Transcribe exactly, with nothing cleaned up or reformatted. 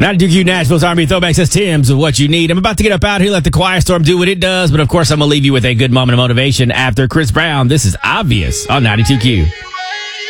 ninety-two Q Nashville's R and B Throwback says Tim's of what you need. I'm about to get up out here, let the Quiet Storm do what it does, but of course I'm going to leave you with a good moment of motivation after Chris Brown. This is Obvious on ninety-two Q.